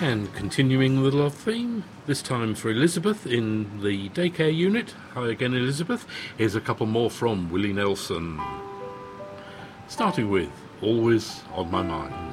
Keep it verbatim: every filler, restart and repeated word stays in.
And continuing the love theme, this time for Elizabeth in the daycare unit. Hi again, Elizabeth. Here's a couple more from Willie Nelson. Starting with Always on My Mind.